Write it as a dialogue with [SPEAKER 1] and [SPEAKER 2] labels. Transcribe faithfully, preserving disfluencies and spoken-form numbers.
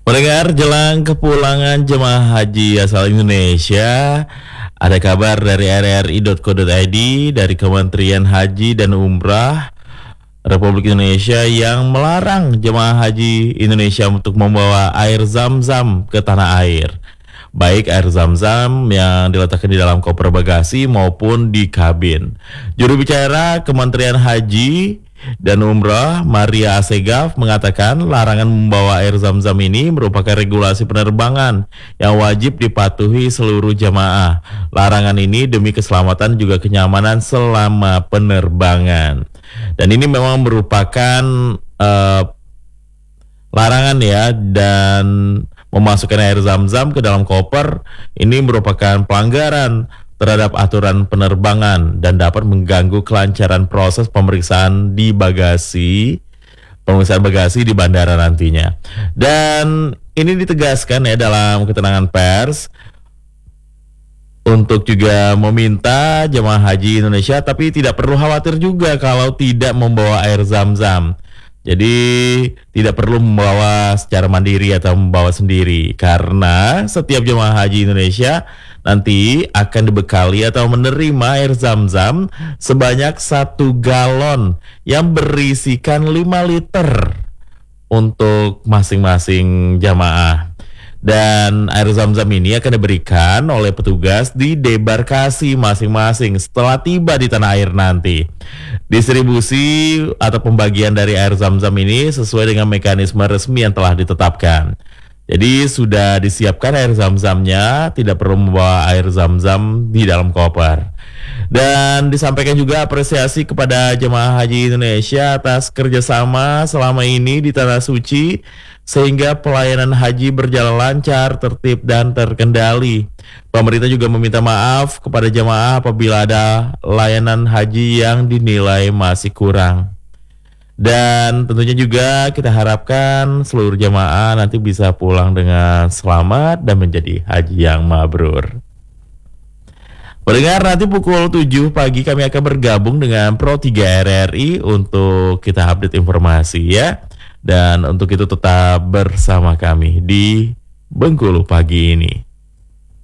[SPEAKER 1] Pendengar, jelang kepulangan jemaah haji asal Indonesia, ada kabar dari r r i titik co titik i d dari Kementerian Haji dan Umrah Republik Indonesia yang melarang jemaah haji Indonesia untuk membawa air zam-zam ke tanah air. Baik air zam-zam yang diletakkan di dalam koper bagasi maupun di kabin. Juru bicara Kementerian Haji dan Umrah Maria Assegaf mengatakan larangan membawa air zam-zam ini merupakan regulasi penerbangan yang wajib dipatuhi seluruh jamaah. Larangan ini demi keselamatan juga kenyamanan selama penerbangan. Dan ini memang merupakan uh, larangan ya, dan memasukkan air zam-zam ke dalam koper ini merupakan pelanggaran terhadap aturan penerbangan dan dapat mengganggu kelancaran proses pemeriksaan di bagasi, pemeriksaan bagasi di bandara nantinya. Dan ini ditegaskan ya dalam keterangan pers untuk juga meminta jemaah haji Indonesia tapi tidak perlu khawatir juga kalau tidak membawa air zam-zam. Jadi tidak perlu membawa secara mandiri atau membawa sendiri, karena setiap jemaah haji Indonesia nanti akan dibekali atau menerima air zam-zam sebanyak satu galon yang berisikan lima liter untuk masing-masing jamaah. Dan air zam-zam ini akan diberikan oleh petugas di debarkasi masing-masing setelah tiba di tanah air nanti. Distribusi atau pembagian dari air zam-zam ini sesuai dengan mekanisme resmi yang telah ditetapkan. Jadi sudah disiapkan air zam-zamnya, tidak perlu membawa air zam-zam di dalam koper. Dan disampaikan juga apresiasi kepada jemaah haji Indonesia atas kerjasama selama ini di Tanah Suci, sehingga pelayanan haji berjalan lancar, tertib, dan terkendali. Pemerintah juga meminta maaf kepada jemaah apabila ada layanan haji yang dinilai masih kurang. Dan tentunya juga kita harapkan seluruh jemaah nanti bisa pulang dengan selamat dan menjadi haji yang mabrur. Pendengar, nanti pukul tujuh pagi kami akan bergabung dengan Pro tiga R R I untuk kita update informasi ya. Dan untuk itu tetap bersama kami di Bengkulu pagi ini.